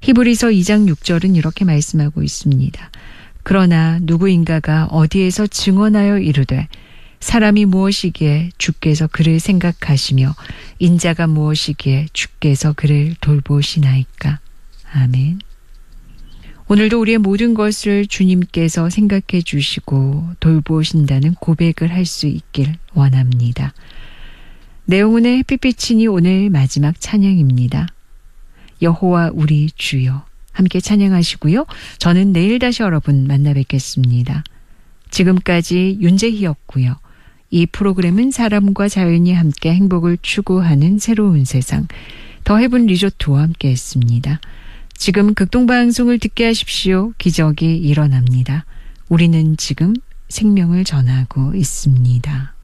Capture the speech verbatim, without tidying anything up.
히브리서 이 장 육 절은 이렇게 말씀하고 있습니다. 그러나 누구인가가 어디에서 증언하여 이르되 사람이 무엇이기에 주께서 그를 생각하시며 인자가 무엇이기에 주께서 그를 돌보시나이까. 아멘. 오늘도 우리의 모든 것을 주님께서 생각해 주시고 돌보신다는 고백을 할 수 있길 원합니다. 내용은의 햇빛비치니 오늘 마지막 찬양입니다. 여호와 우리 주여 함께 찬양하시고요. 저는 내일 다시 여러분 만나 뵙겠습니다. 지금까지 윤재희였고요. 이 프로그램은 사람과 자연이 함께 행복을 추구하는 새로운 세상 더 헤븐 리조트와 함께 했습니다. 지금 극동방송을 듣게 하십시오. 기적이 일어납니다. 우리는 지금 생명을 전하고 있습니다.